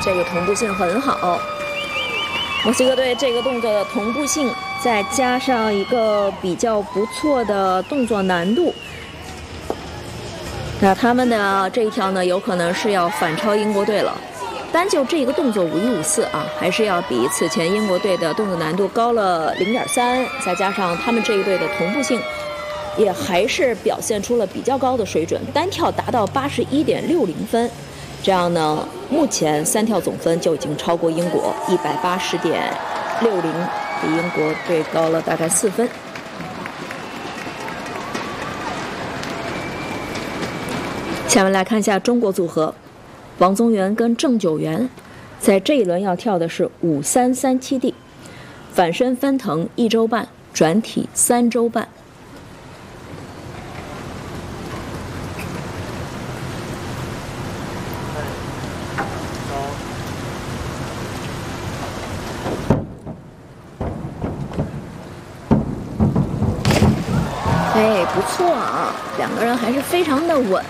这个同步性很好。墨西哥队这个动作的同步性，再加上一个比较不错的动作难度，那他们的这一条呢，有可能是要反超英国队了。单就这个动作5154啊，还是要比此前英国队的动作难度高了0.3，再加上他们这一队的同步性，也还是表现出了比较高的水准，单跳达到81.60分。这样呢，目前3跳总分就已经超过英国180.60，比英国队高了大概4分。下面来看一下中国组合，王宗源跟郑九元，在这一轮要跳的是5337D，反身翻腾1周半，转体3周半。哎，不错啊，两个人还是非常的稳，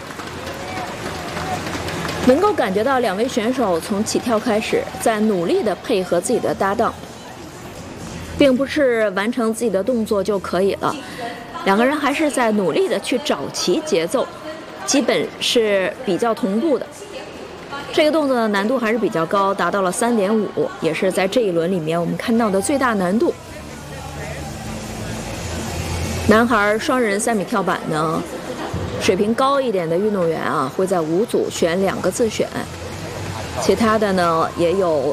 能够感觉到两位选手从起跳开始，在努力的配合自己的搭档，并不是完成自己的动作就可以了，两个人还是在努力的去找齐节奏，基本是比较同步的。这个动作的难度还是比较高，达到了3.5，也是在这一轮里面我们看到的最大难度。男孩双人3米跳板呢，水平高一点的运动员啊，会在5组选2个自选，其他的呢也有